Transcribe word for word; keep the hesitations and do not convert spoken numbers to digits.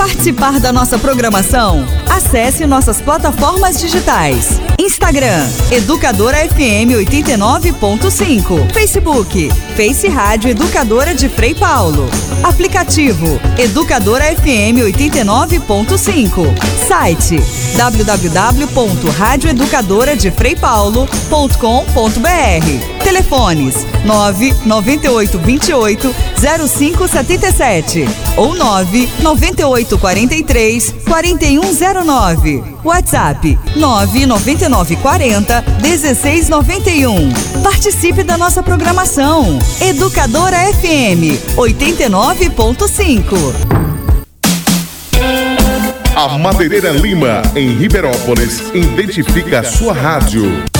participar da nossa programação? Acesse nossas plataformas digitais. Instagram, Educadora F M oitenta e nove ponto cinco. Facebook, Face Rádio Educadora de Frei Paulo. Aplicativo, Educadora F M oitenta e nove ponto cinco. Site, w w w ponto rádio educadora de frei paulo ponto com ponto b r. Telefones nove nove oito dois oito zero cinco sete sete ou nove nove oito quatro três quatro um zero nove. WhatsApp nove nove nove quatro zero um seis nove um. Participe da nossa programação. Educadora F M oitenta e nove ponto cinco. A Madeireira Lima, em Ribeirópolis, identifica a sua rádio.